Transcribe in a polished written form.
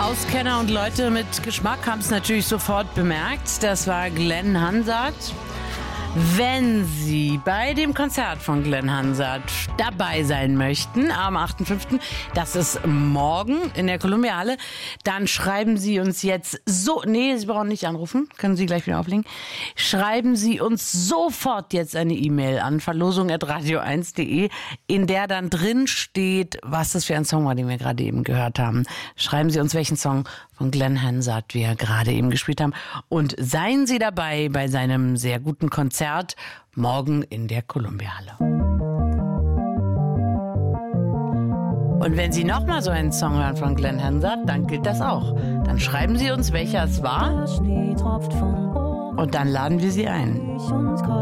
Auskenner und Leute mit Geschmack haben es natürlich sofort bemerkt. Das war Glenn Hansard. Wenn Sie bei dem Konzert von Glenn Hansard dabei sein möchten, am 8.5., das ist morgen in der Columbia-Halle, dann schreiben Sie uns jetzt Sie brauchen nicht anrufen, können Sie gleich wieder auflegen. Schreiben Sie uns sofort jetzt eine E-Mail an verlosung@radio1.de, in der dann drin steht, was das für ein Song war, den wir gerade eben gehört haben. Schreiben Sie uns, welchen Song von Glenn Hansard wir gerade eben gespielt haben. Und seien Sie dabei bei seinem sehr guten Konzert morgen in der Columbia-Halle. Und wenn Sie nochmal so einen Song hören von Glenn Hansard, dann gilt das auch. Dann schreiben Sie uns, welcher es war. Und dann laden wir Sie ein.